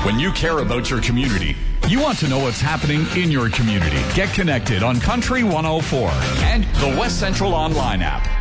When you care about your community, you want to know what's happening in your community. Get connected on Country 104 and the West Central Online app.